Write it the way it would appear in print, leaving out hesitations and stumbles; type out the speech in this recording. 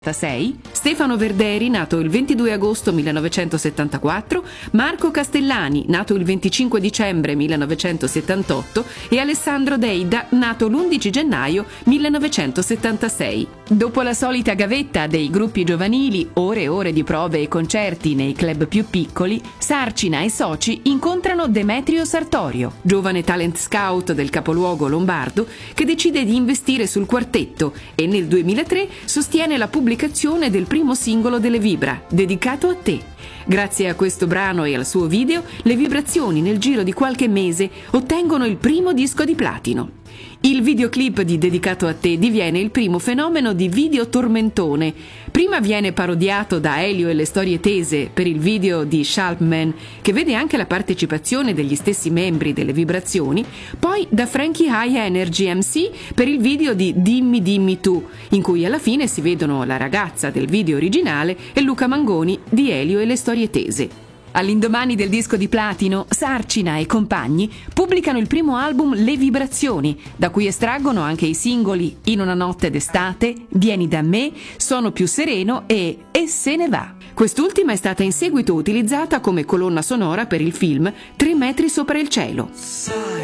Stefano Verderi, nato il 22 agosto 1974, Marco Castellani, nato il 25 dicembre 1978 e Alessandro Deida, nato l'11 gennaio 1976. Dopo la solita gavetta dei gruppi giovanili, ore e ore di prove e concerti nei club più piccoli, Sarcina e soci incontrano Demetrio Sartorio, giovane talent scout del capoluogo lombardo che decide di investire sul quartetto e nel 2003 sostiene la pubblicazione del primo singolo delle Vibra, Dedicato a te. Grazie a questo brano e al suo video, le Vibrazioni nel giro di qualche mese ottengono il primo disco di platino. Il videoclip di Dedicato a te diviene il primo fenomeno di video tormentone. Prima viene parodiato da Elio e le storie tese per il video di Sharpman, che vede anche la partecipazione degli stessi membri delle Vibrazioni, poi da Frankie High Energy MC per il video di Dimmi Dimmi tu, in cui alla fine si vedono la ragazza del video originale e Luca Mangoni di Elio e le storie tese. All'indomani del disco di platino, Sarcina e compagni pubblicano il primo album Le Vibrazioni, da cui estraggono anche i singoli In una notte d'estate, Vieni da me, Sono più sereno e Se ne va. Quest'ultima è stata in seguito utilizzata come colonna sonora per il film 3 metri sopra il cielo.